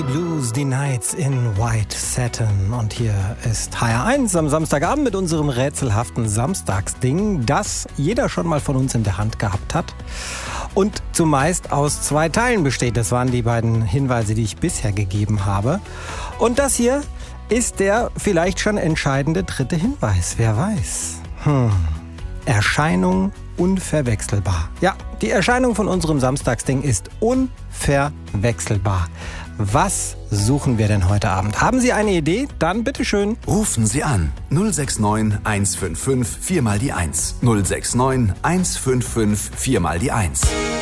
Blues, die Nights in White Satin. Und hier ist HR1 am Samstagabend mit unserem rätselhaften Samstagsding, das jeder schon mal von uns in der Hand gehabt hat und zumeist aus 2 Teilen besteht. Das waren die beiden Hinweise, die ich bisher gegeben habe. Und das hier ist der vielleicht schon entscheidende 3. Hinweis. Wer weiß? Erscheinung unverwechselbar. Ja, die Erscheinung von unserem Samstagsding ist unverwechselbar. Was suchen wir denn heute Abend? Haben Sie eine Idee? Dann bitteschön. Rufen Sie an. 069 155 4 mal die 1. 069 155 4 mal die 1.